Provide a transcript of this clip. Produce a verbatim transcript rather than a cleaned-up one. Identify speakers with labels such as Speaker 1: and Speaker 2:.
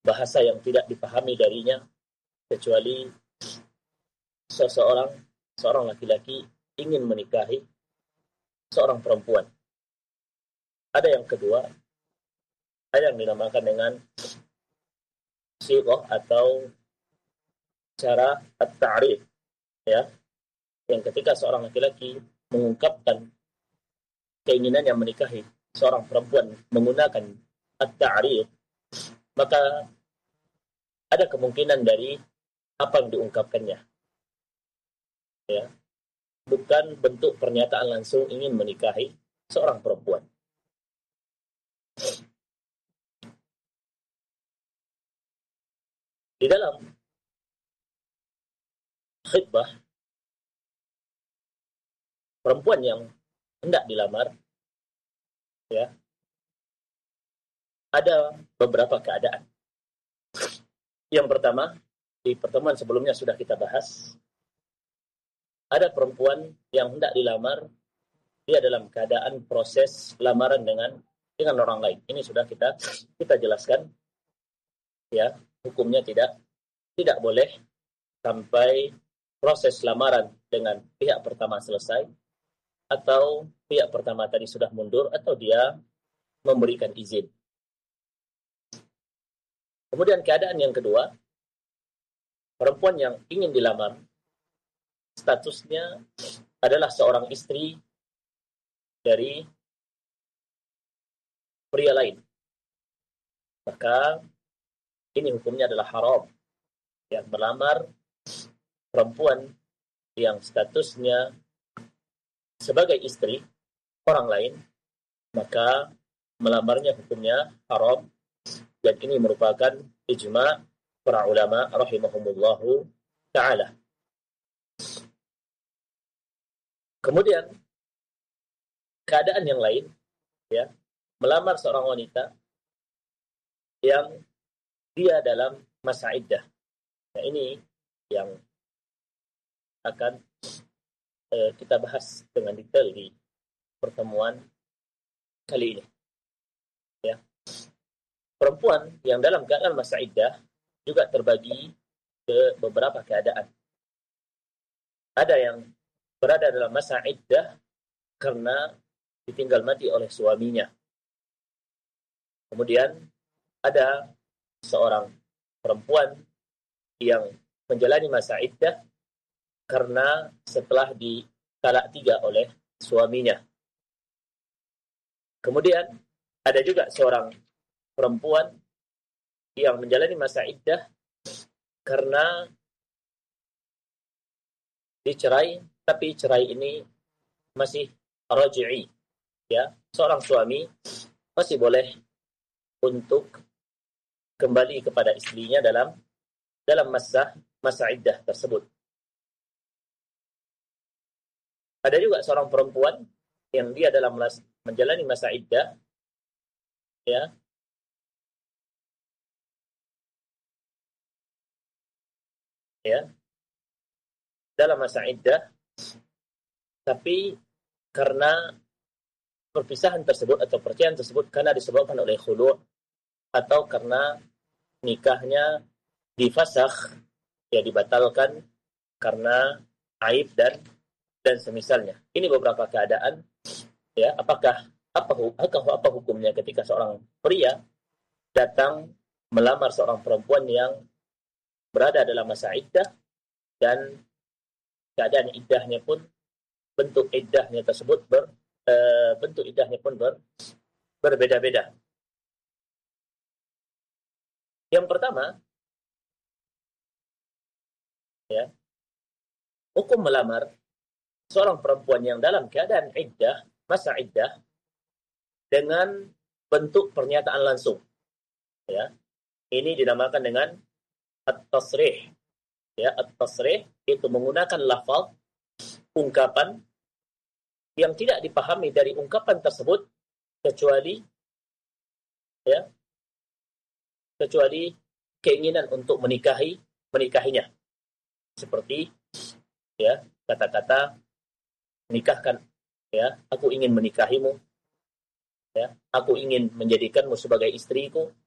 Speaker 1: bahasa yang tidak dipahami darinya kecuali seseorang seorang laki-laki ingin menikahi seorang perempuan. Ada yang kedua, ada yang dinamakan dengan sighah atau cara at-ta'rif, ya, yang ketika seorang laki-laki mengungkapkan keinginan yang menikahi seorang perempuan menggunakan at-ta'rif, maka ada kemungkinan dari apa yang diungkapkannya, ya, bukan bentuk pernyataan langsung ingin menikahi seorang perempuan. Di dalam khitbah, perempuan yang hendak dilamar, ya, ada beberapa keadaan. Yang pertama, di pertemuan sebelumnya sudah kita bahas, ada perempuan yang hendak dilamar, dia dalam keadaan proses lamaran dengan dengan orang lain. Ini sudah kita kita jelaskan, ya, hukumnya tidak tidak boleh sampai proses lamaran dengan pihak pertama selesai, atau pihak pertama tadi sudah mundur, atau dia memberikan izin. Kemudian keadaan yang kedua, perempuan yang ingin dilamar, statusnya adalah seorang istri dari pria lain. Maka ini hukumnya adalah haram, yang melamar perempuan yang statusnya sebagai istri orang lain, maka melamarnya hukumnya haram, dan ini merupakan ijma' para ulama rahimahumullahu ta'ala. Kemudian keadaan yang lain, ya, melamar seorang wanita yang dia dalam masa iddah. Nah, ini yang akan eh, kita bahas dengan detail di pertemuan kali ini. Ya. Perempuan yang dalam keadaan masa iddah juga terbagi ke beberapa keadaan. Ada yang berada dalam masa iddah karena ditinggal mati oleh suaminya. Kemudian ada seorang perempuan yang menjalani masa iddah karena setelah ditalak tiga oleh suaminya. Kemudian ada juga seorang perempuan yang menjalani masa iddah karena dicerai, tapi cerai ini masih raj'i, ya, seorang suami masih boleh untuk kembali kepada istrinya dalam dalam masa masa iddah tersebut. Ada juga seorang perempuan yang dia dalam menjalani masa iddah, ya, ya, dalam masa iddah, tapi karena perpisahan tersebut atau perceraian tersebut karena disebabkan oleh khulu' atau karena nikahnya difasakh, ya, dibatalkan karena aib dan dan semisalnya. Ini beberapa keadaan, ya, apakah apa apa, apa hukumnya ketika seorang pria datang melamar seorang perempuan yang berada dalam masa iddah dan keadaan iddahnya pun, bentuk iddahnya tersebut ber, e, bentuk iddahnya pun ber, berbeda-beda. Yang pertama, ya, hukum melamar seorang perempuan yang dalam keadaan iddah, masa iddah, dengan bentuk pernyataan langsung, ya. Ini dinamakan dengan at-tasrih. Ya, at-tasrih itu menggunakan lafaz, ungkapan yang tidak dipahami dari ungkapan tersebut kecuali, ya, kecuali keinginan untuk menikahi menikahinya. Seperti, ya, kata-kata nikahkan, ya, aku ingin menikahimu, ya, aku ingin menjadikanmu sebagai istriku,